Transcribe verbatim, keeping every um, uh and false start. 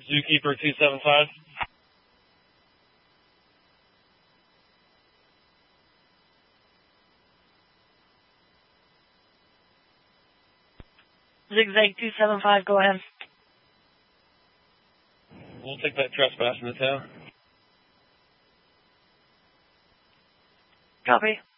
Zookeeper two seven five. Zigzag two seven five, go ahead. We'll take that trespass in the tow. Copy.